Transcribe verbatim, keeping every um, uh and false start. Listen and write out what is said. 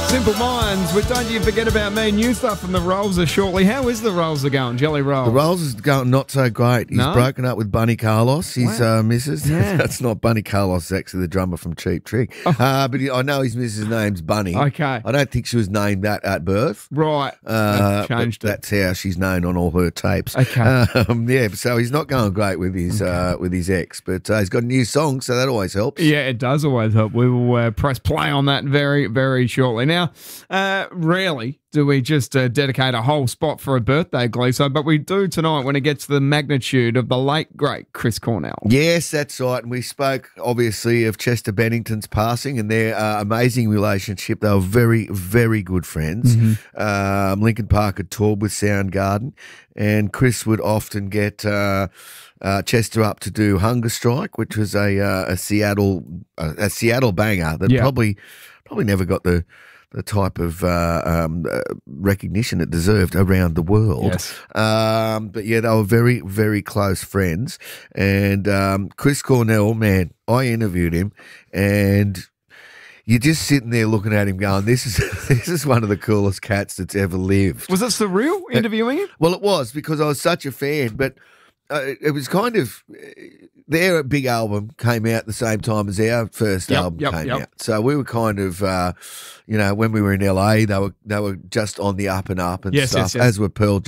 Simple Minds with Don't You Forget About Me. New stuff from the Rolls shortly. How is the Rolls going, Jelly Roll? The Rolls is going not so great. He's No? broken up with Bunny Carlos, his Wow. uh, missus. Yeah. That's not Bunny Carlos, it's actually the drummer from Cheap Trick. Oh. Uh, but he, I know his missus' name's Bunny. Okay. I don't think she was named that at birth. Right. Uh, They've changed but it. That's how she's known on all her tapes. Okay. Um, yeah, so he's not going great with his uh, with his ex, but uh, he's got a new song, so that always helps. Yeah, it does always help. We will uh, press play on that very, very shortly. Now, uh, rarely do we just uh, dedicate a whole spot for a birthday, Gleeso, but we do tonight when it gets to the magnitude of the late, great Chris Cornell. Yes, that's right. And we spoke, obviously, of Chester Bennington's passing and their uh, amazing relationship. They were very, very good friends. Mm-hmm. Um, Lincoln Park had toured with Soundgarden, and Chris would often get uh, uh, Chester up to do Hunger Strike, which was a uh, a Seattle a, a Seattle banger that Yeah. probably probably never got the the type of uh, um, uh, recognition it deserved around the world. Yes. Um, but yeah, they were very, very close friends. And um, Chris Cornell, man, I interviewed him, and you're just sitting there looking at him going, this is this is one of the coolest cats that's ever lived. Was it surreal interviewing him? Well, it was, because I was such a fan, but uh, it was kind of their big album came out the same time as our first Yep, album yep, came yep. out. So we were kind of, uh, you know, when we were in L A, they were they were just on the up and up and Yes, stuff, yes, yes. as were Pearl